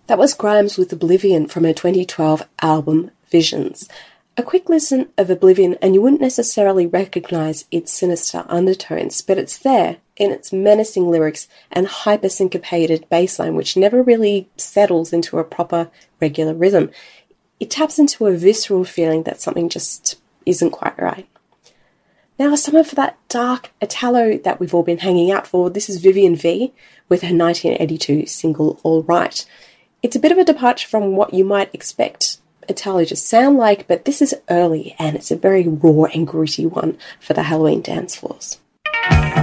That was Grimes with Oblivion from her 2012 album Visions. A quick listen of Oblivion and you wouldn't necessarily recognise its sinister undertones, but it's there in its menacing lyrics and hyper-syncopated bassline, which never really settles into a proper, regular rhythm. It taps into a visceral feeling that something just isn't quite right. Now, some of that dark Italo that we've all been hanging out for, this is Vivian V with her 1982 single All Right. It's a bit of a departure from what you might expect Italo to sound like, but this is early and it's a very raw and gritty one for the Halloween dance floors.